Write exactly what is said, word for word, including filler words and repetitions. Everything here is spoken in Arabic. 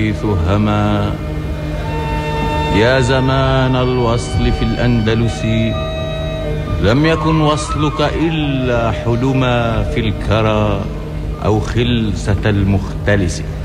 هما يا زمان الوصل في الأندلس، لم يكن وصلك إلا حلما في الكرى أو خلسة المختلس.